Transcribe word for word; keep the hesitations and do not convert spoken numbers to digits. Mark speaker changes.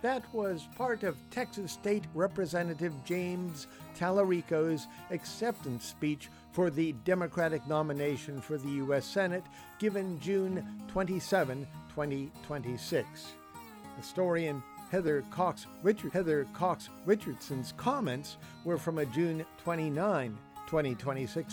Speaker 1: That was part of Texas State Representative James Tallarico's acceptance speech for the Democratic nomination for the U S Senate, given June twenty-seventh, twenty twenty-six. Historian Heather Cox Richard Heather Cox Richardson's comments were from a June twenty-ninth, twenty twenty-six